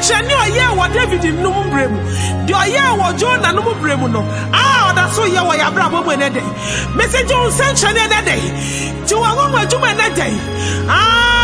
nsɛnkyerɛnne ɔyɛ wɔ David nnum brɛ mu de ɔyɛ wɔ Jonah nnum brɛ mu no ɔda so yɛ wɔ yɛabrabɔ mu ne dɛ message nsɛnkyerɛnne ne dɛ ti wɔn ho adwuma ne dɛ